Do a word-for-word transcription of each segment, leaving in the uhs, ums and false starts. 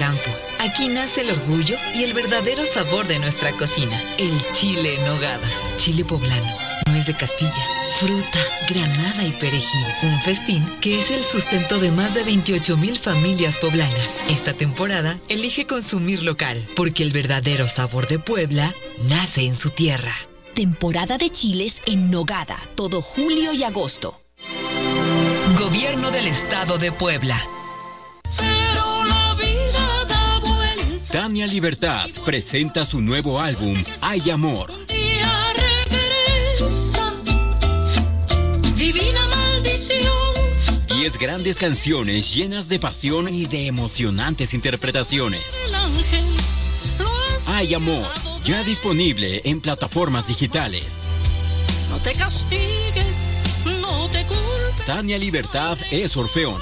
campo. Aquí nace el orgullo y el verdadero sabor de nuestra cocina. El chile en nogada. Chile poblano. Nuez de Castilla, fruta, granada y perejil. Un festín que es el sustento de más de veintiocho mil familias poblanas. Esta temporada elige consumir local, porque el verdadero sabor de Puebla nace en su tierra. Temporada de chiles en nogada, todo julio y agosto. Gobierno del Estado de Puebla. Pero la vida da vuelta. Tania Libertad presenta su nuevo álbum, Hay Amor. Un día regresa, divina maldición. Diez grandes canciones llenas de pasión y de emocionantes interpretaciones. El ángel lo ha Hay Amor, ya disponible en plataformas digitales. No te castigues, no te culpes. Tania Libertad es Orfeón.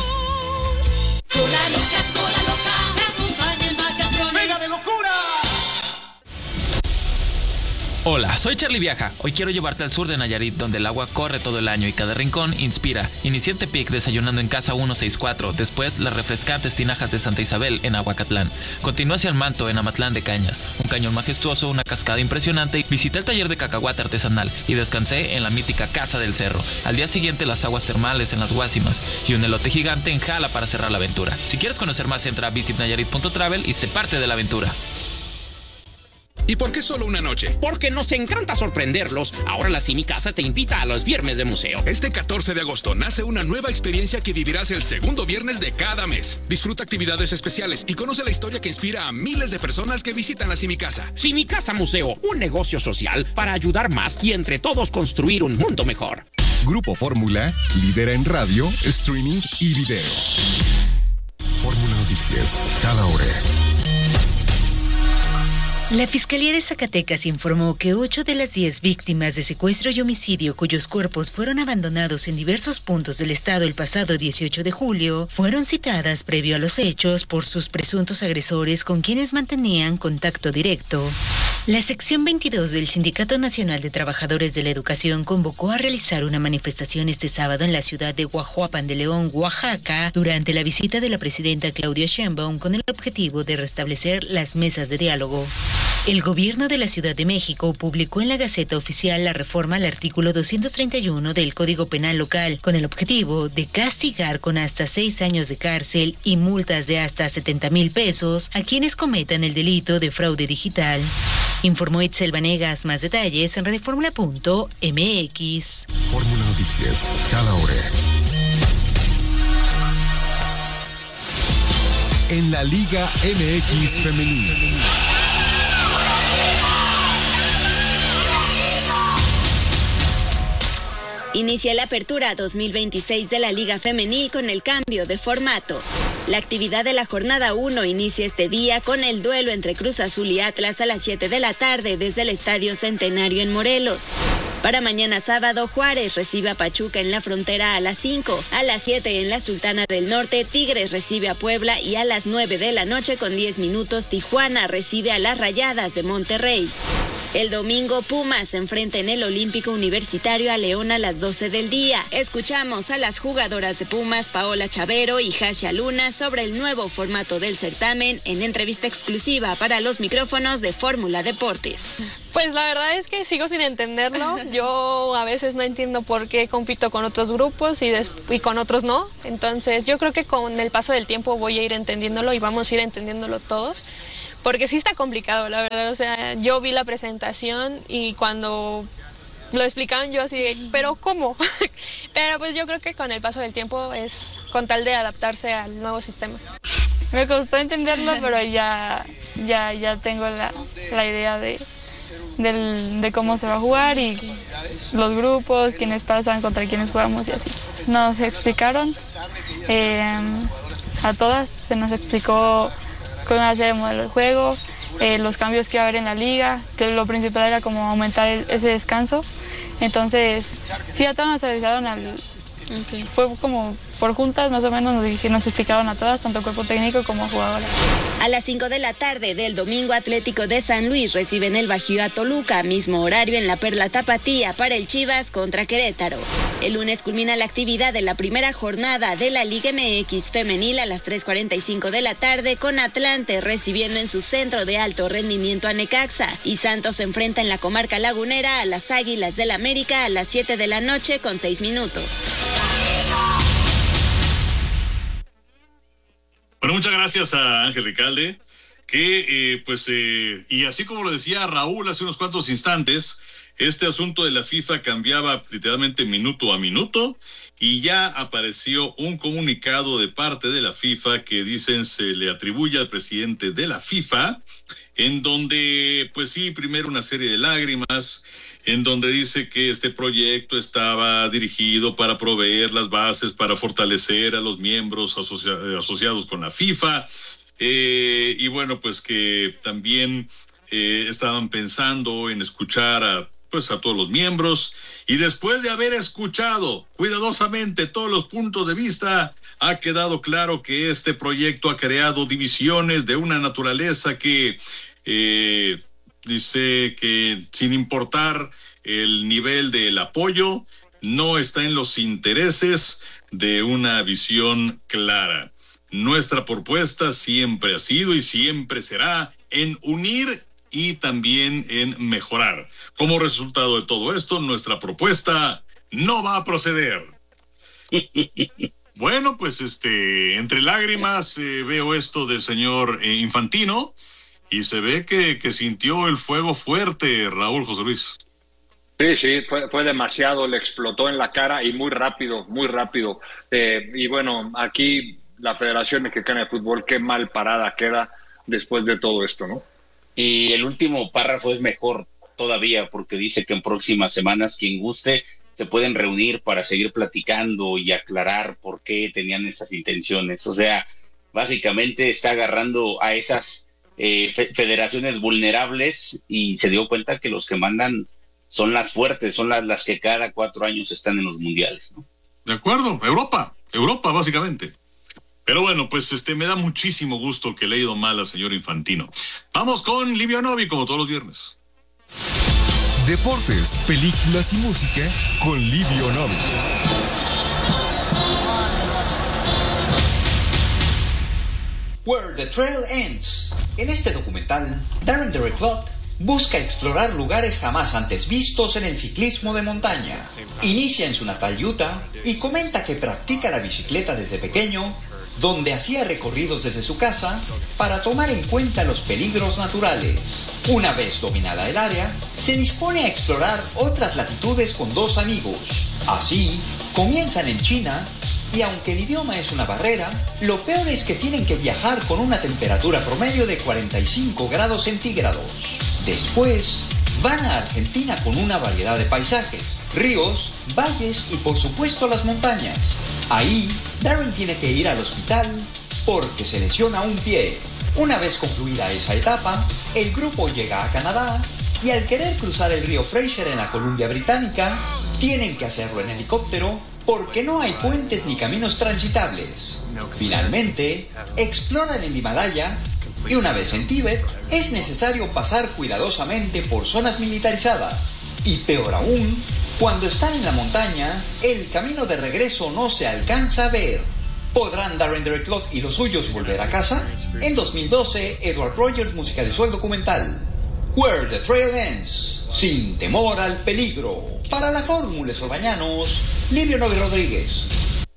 Cola loca, cola loca, te acompaña en vacaciones. ¡Venga de locura! Hola, soy Charlie Viaja. Hoy quiero llevarte al sur de Nayarit, donde el agua corre todo el año y cada rincón inspira. Inicia en Tepic desayunando en Casa ciento sesenta y cuatro, después las refrescantes tinajas de Santa Isabel en Aguacatlán. Continúa hacia el Manto en Amatlán de Cañas, un cañón majestuoso, una cascada impresionante. Visité el taller de cacahuate artesanal y descansé en la mítica Casa del Cerro. Al día siguiente las aguas termales en las Guásimas y un elote gigante en Jala para cerrar la aventura. Si quieres conocer más, entra a visit nayarit punto travel y sé parte de la aventura. ¿Y por qué solo una noche? Porque nos encanta sorprenderlos. Ahora la Cine Casa te invita a los viernes de museo. Este catorce de agosto nace una nueva experiencia que vivirás el segundo viernes de cada mes. Disfruta actividades especiales y conoce la historia que inspira a miles de personas que visitan la Cine Casa. Cine Casa Museo, un negocio social para ayudar más y entre todos construir un mundo mejor. Grupo Fórmula lidera en radio, streaming y video. Fórmula Noticias, cada hora. La Fiscalía de Zacatecas informó que ocho de las diez víctimas de secuestro y homicidio cuyos cuerpos fueron abandonados en diversos puntos del estado el pasado dieciocho de julio fueron citadas previo a los hechos por sus presuntos agresores con quienes mantenían contacto directo. La sección veintidós del Sindicato Nacional de Trabajadores de la Educación convocó a realizar una manifestación este sábado en la ciudad de Guajuapan de León, Oaxaca, durante la visita de la presidenta Claudia Sheinbaum con el objetivo de restablecer las mesas de diálogo. El gobierno de la Ciudad de México publicó en la Gaceta Oficial la reforma al artículo doscientos treinta y uno del Código Penal local, con el objetivo de castigar con hasta seis años de cárcel y multas de hasta setenta mil pesos a quienes cometan el delito de fraude digital. Informó Itzel Vanegas. Más detalles en radioformula punto m x. Fórmula Noticias, cada hora. En la Liga M X Femenil. Inicia la apertura dos mil veintiséis de la Liga Femenil con el cambio de formato. La actividad de la jornada uno inicia este día con el duelo entre Cruz Azul y Atlas a las siete de la tarde desde el Estadio Centenario en Morelos. Para mañana sábado, Juárez recibe a Pachuca en la Frontera a las cinco. A las siete en la Sultana del Norte, Tigres recibe a Puebla y a las nueve de la noche con diez minutos, Tijuana recibe a las Rayadas de Monterrey. El domingo, Pumas se enfrenta en el Olímpico Universitario a León a las doce del día. Escuchamos a las jugadoras de Pumas, Paola Chavero y Jasha Luna, sobre el nuevo formato del certamen en entrevista exclusiva para los micrófonos de Fórmula Deportes. Pues la verdad es que sigo sin entenderlo. Yo a veces no entiendo por qué compito con otros grupos y, des- y con otros no. Entonces yo creo que con el paso del tiempo voy a ir entendiéndolo y vamos a ir entendiéndolo todos. Porque sí está complicado, la verdad. O sea, yo vi la presentación y cuando lo explicaban yo así de, ¿pero cómo? Pero pues yo creo que con el paso del tiempo es con tal de adaptarse al nuevo sistema. Me costó entenderlo, pero ya, ya, ya tengo la, la idea de, del, de cómo se va a jugar y los grupos, quiénes pasan, contra quiénes jugamos y así. Nos explicaron, eh, a todas se nos explicó cómo hacer el modelo de juego, eh, los cambios que iba a haber en la liga, que lo principal era como aumentar el, ese descanso. Entonces, sí, a todos nos avisaron, al, okay. Fue como por juntas más o menos nos, nos explicaron a todas, tanto cuerpo técnico como jugadoras. A las cinco de la tarde del domingo, Atlético de San Luis recibe en el Bajío a Toluca, mismo horario en la Perla Tapatía para el Chivas contra Querétaro. El lunes culmina la actividad de la primera jornada de la Liga M X Femenil a las tres cuarenta y cinco de la tarde con Atlante recibiendo en su centro de alto rendimiento a Necaxa y Santos se enfrenta en la comarca lagunera a las Águilas del América a las siete de la noche con seis minutos. Bueno, muchas gracias a Ángel Ricalde, que eh, pues, eh, y así como lo decía Raúl hace unos cuantos instantes, este asunto de la FIFA cambiaba literalmente minuto a minuto y ya apareció un comunicado de parte de la FIFA que dicen se le atribuye al presidente de la FIFA, en donde, pues sí, primero una serie de lágrimas, en donde dice que este proyecto estaba dirigido para proveer las bases para fortalecer a los miembros asocia- asociados con la FIFA, eh, y bueno, pues que también eh, estaban pensando en escuchar a, pues, a todos los miembros, y después de haber escuchado cuidadosamente todos los puntos de vista, ha quedado claro que este proyecto ha creado divisiones de una naturaleza que eh, dice que sin importar el nivel del apoyo, no está en los intereses de una visión clara. Nuestra propuesta siempre ha sido y siempre será en unir y también en mejorar. Como resultado de todo esto, nuestra propuesta no va a proceder. Bueno, pues este, entre lágrimas eh, veo esto del señor eh, Infantino y se ve que, que sintió el fuego fuerte, Raúl José Luis. Sí, sí, fue, fue demasiado, le explotó en la cara y muy rápido, muy rápido. Eh, y bueno, aquí la Federación Mexicana de Fútbol, qué mal parada queda después de todo esto, ¿no? Y el último párrafo es mejor todavía porque dice que en próximas semanas quien guste se pueden reunir para seguir platicando y aclarar por qué tenían esas intenciones. O sea, básicamente está agarrando a esas eh, fe- federaciones vulnerables y se dio cuenta que los que mandan son las fuertes, son las, las que cada cuatro años están en los mundiales, ¿no? De acuerdo, Europa, Europa básicamente. Pero bueno, pues este me da muchísimo gusto que le haya ido mal al señor Infantino. Vamos con Livio Novi, como todos los viernes. Deportes, películas y música con Livio Novi. Where the Trail Ends. En este documental, Darren Derricklot busca explorar lugares jamás antes vistos en el ciclismo de montaña. Inicia en su natal Utah y comenta que practica la bicicleta desde pequeño, donde hacía recorridos desde su casa para tomar en cuenta los peligros naturales. Una vez dominada el área, se dispone a explorar otras latitudes con dos amigos. Así, comienzan en China y aunque el idioma es una barrera, lo peor es que tienen que viajar con una temperatura promedio de cuarenta y cinco grados centígrados. Después, van a Argentina con una variedad de paisajes, ríos, valles y por supuesto las montañas. Ahí, Darren tiene que ir al hospital porque se lesiona un pie. Una vez concluida esa etapa, el grupo llega a Canadá y al querer cruzar el río Fraser en la Columbia Británica, tienen que hacerlo en helicóptero porque no hay puentes ni caminos transitables. Finalmente, exploran el Himalaya y una vez en Tíbet, es necesario pasar cuidadosamente por zonas militarizadas. Y peor aún, cuando están en la montaña, el camino de regreso no se alcanza a ver. ¿Podrán Darren Derricklot y los suyos volver a casa? En dos mil doce, Edward Rogers musicalizó el documental Where the Trail Ends, sin temor al peligro. Para la Fórmula Sorbañanos, Livio Novi Rodríguez.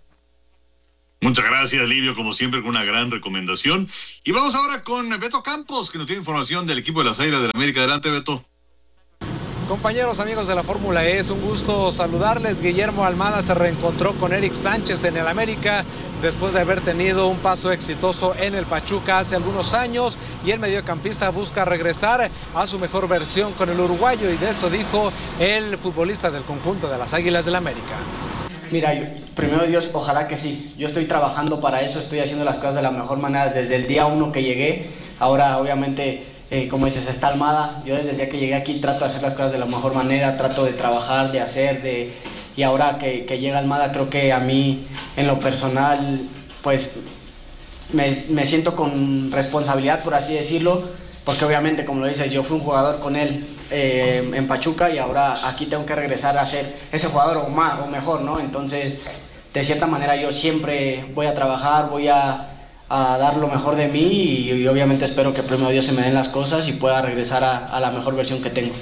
Muchas gracias, Livio, como siempre, con una gran recomendación. Y vamos ahora con Beto Campos, que nos tiene información del equipo de las Águilas del América. Adelante, Beto. Compañeros, amigos de la Fórmula E, es un gusto saludarles. Guillermo Almada se reencontró con Eric Sánchez en el América después de haber tenido un paso exitoso en el Pachuca hace algunos años, y el mediocampista busca regresar a su mejor versión con el uruguayo, y de eso dijo el futbolista del conjunto de las Águilas del América. Mira, yo, primero Dios, ojalá que sí. Yo estoy trabajando para eso, estoy haciendo las cosas de la mejor manera desde el día uno que llegué. Ahora, obviamente, eh, como dices, está Almada. Yo desde el día que llegué aquí trato de hacer las cosas de la mejor manera, trato de trabajar, de hacer, de, y ahora que, que llega Almada, creo que a mí en lo personal pues me, me siento con responsabilidad, por así decirlo, porque obviamente, como lo dices, yo fui un jugador con él eh, en Pachuca y ahora aquí tengo que regresar a ser ese jugador o más o mejor, ¿no? Entonces, de cierta manera yo siempre voy a trabajar, voy a, a dar lo mejor de mí y, y obviamente espero que primero Dios se me den las cosas y pueda regresar a, a la mejor versión que tengo.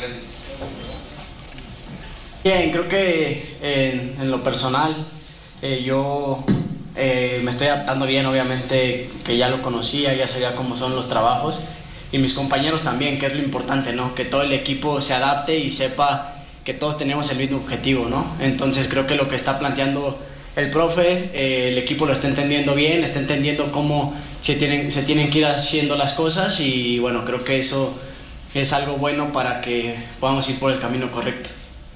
Bien, creo que en, en lo personal eh, yo eh, me estoy adaptando bien, obviamente que ya lo conocía, ya sabía cómo son los trabajos y mis compañeros también, que es lo importante, ¿no? Que todo el equipo se adapte y sepa que todos tenemos el mismo objetivo, ¿no? Entonces creo que lo que está planteando el profe, eh, el equipo lo está entendiendo bien, está entendiendo cómo se tienen, se tienen que ir haciendo las cosas y bueno, creo que eso es algo bueno para que podamos ir por el camino correcto.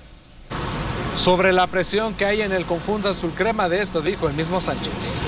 Sobre la presión que hay en el conjunto azul crema, de esto dijo el mismo Sánchez.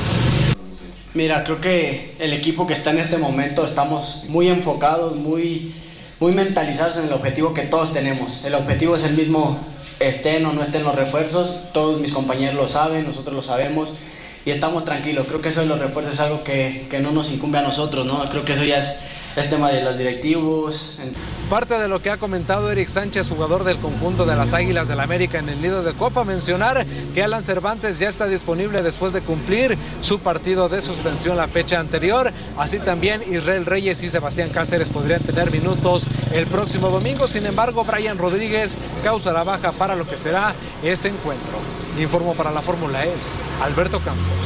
Mira, creo que el equipo que está en este momento estamos muy enfocados, muy, muy mentalizados en el objetivo que todos tenemos. El objetivo es el mismo, estén o no estén los refuerzos, todos mis compañeros lo saben, nosotros lo sabemos y estamos tranquilos. Creo que eso de los refuerzos es algo que, que no nos incumbe a nosotros, ¿no? Creo que eso ya es, es tema de los directivos. Parte de lo que ha comentado Eric Sánchez, jugador del conjunto de las Águilas del América en el Nido de Copa, mencionar que Alan Cervantes ya está disponible después de cumplir su partido de suspensión la fecha anterior. Así también Israel Reyes y Sebastián Cáceres podrían tener minutos el próximo domingo. Sin embargo, Brian Rodríguez causa la baja para lo que será este encuentro. Informo para la Fórmula E, Alberto Campos.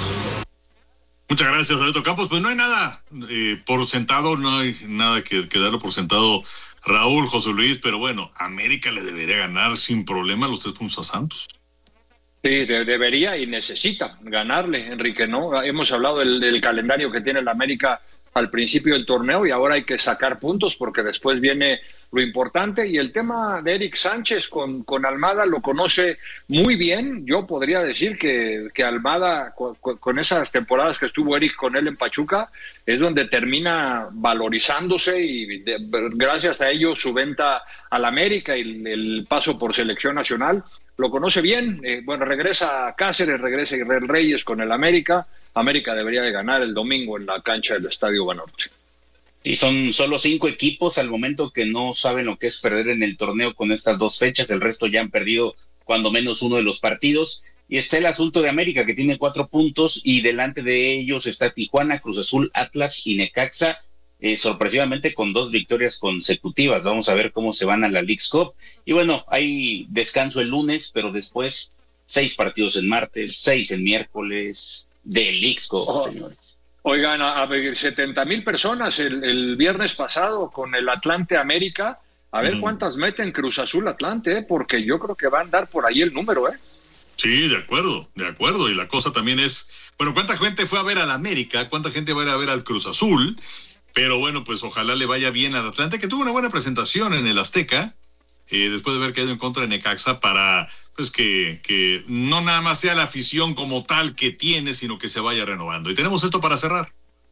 Muchas gracias, Alberto Campos. Pues no hay nada eh, por sentado, no hay nada que, que darlo por sentado, Raúl, José Luis, pero bueno, América le debería ganar sin problema los tres puntos a Santos. Sí, de, debería y necesita ganarle, Enrique, ¿no? Hemos hablado del, del calendario que tiene el América al principio del torneo y ahora hay que sacar puntos porque después viene lo importante. Y el tema de Eric Sánchez con, con Almada lo conoce muy bien. Yo podría decir que, que Almada, con, con esas temporadas que estuvo Eric con él en Pachuca, es donde termina valorizándose y de, gracias a ello su venta al América y el, el paso por selección nacional. Lo conoce bien. Eh, bueno, regresa a Cáceres, regresa Israel Reyes con el América. América debería de ganar el domingo en la cancha del Estadio Banorte. Y son solo cinco equipos al momento que no saben lo que es perder en el torneo con estas dos fechas. El resto ya han perdido cuando menos uno de los partidos. Y está el asunto de América, que tiene cuatro puntos, y delante de ellos está Tijuana, Cruz Azul, Atlas y Necaxa, eh, sorpresivamente con dos victorias consecutivas. Vamos a ver cómo se van a la Leagues Cup. Y bueno, hay descanso el lunes, pero después seis partidos en martes, seis en miércoles de Leagues Cup, oh. señores. Oigan, a ver, setenta mil personas el, el viernes pasado con el Atlante América. A ver mm. cuántas meten Cruz Azul Atlante, ¿eh? Porque yo creo que va a andar por ahí el número, ¿eh? Sí, de acuerdo, de acuerdo. Y la cosa también es, bueno, ¿cuánta gente fue a ver al América? ¿Cuánta gente va a ir a ver al Cruz Azul? Pero bueno, pues ojalá le vaya bien al Atlante, que tuvo una buena presentación en el Azteca, eh, después de haber caído en contra de Necaxa, para pues que, que no nada más sea la afición como tal que tiene, sino que se vaya renovando. Y tenemos esto para cerrar.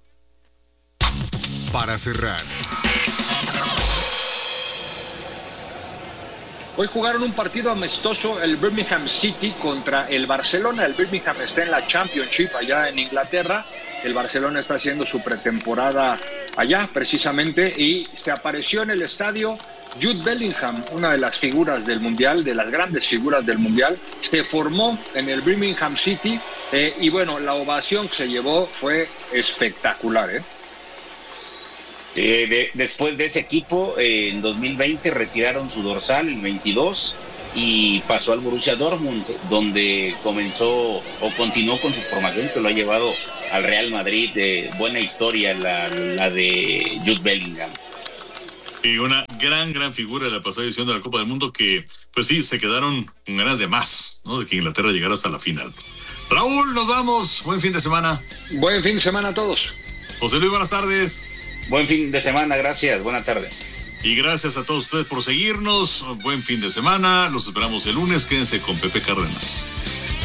Para cerrar. Hoy jugaron un partido amistoso el Birmingham City contra el Barcelona. El Birmingham está en la Championship allá en Inglaterra. El Barcelona está haciendo su pretemporada allá precisamente y se apareció en el estadio Jude Bellingham, una de las figuras del Mundial, de las grandes figuras del Mundial. Se formó en el Birmingham City eh, y bueno, la ovación que se llevó fue espectacular, ¿eh? Eh, de, después de ese equipo, eh, en dos mil veinte retiraron su dorsal, el veintidós, y pasó al Borussia Dortmund, donde comenzó o continuó con su formación, que lo ha llevado al Real Madrid. De buena historia la, la de Jude Bellingham. Y una gran, gran figura de la pasada edición de la Copa del Mundo que, pues sí, se quedaron con ganas de más, ¿no? De que Inglaterra llegara hasta la final. Raúl, nos vamos. Buen fin de semana. Buen fin de semana a todos. José Luis, buenas tardes. Buen fin de semana, gracias. Buena tarde. Y gracias a todos ustedes por seguirnos. Buen fin de semana. Los esperamos el lunes. Quédense con Pepe Cárdenas.